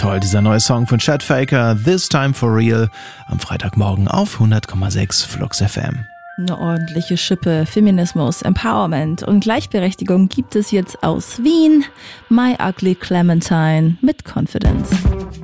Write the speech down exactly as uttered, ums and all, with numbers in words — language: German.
Toll, dieser neue Song von Chad Faker, This Time For Real, am Freitagmorgen auf hundert Komma sechs Flux F M. Eine ordentliche Schippe Feminismus, Empowerment und Gleichberechtigung gibt es jetzt aus Wien. My Ugly Clementine mit Confidence.